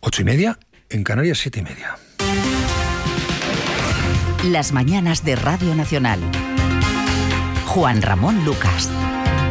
8:30, en Canarias 7:30. Las mañanas de Radio Nacional. Juan Ramón Lucas.